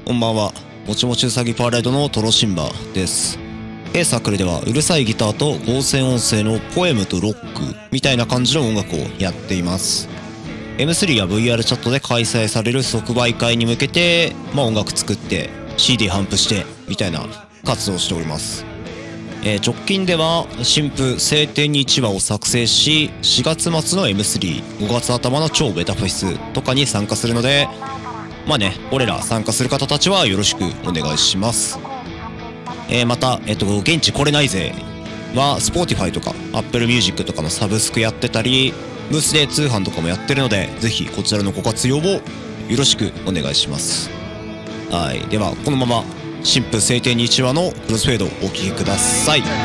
こんばんは。もちもちうさぎパレードのトロシンバです。サークルではうるさいギターと合成音声のポエムとロックみたいな感じの音楽をやっています。M3 や VR チャットで開催される即売会に向けて、音楽作って CD 頒布してみたいな活動をしております。直近では新譜晴天に1話を作成し、4月末の M3、5月頭の超ベタフェスとかに参加するので、俺ら参加する方たちはよろしくお願いします。また、現地来れないぜは Spotify とか Apple Music とかのサブスクやってたり、ブースで通販とかもやってるので、ぜひこちらのご活用をよろしくお願いします。はい。では、このまま新婦晴天に1話のクロスフェードをお聴きください。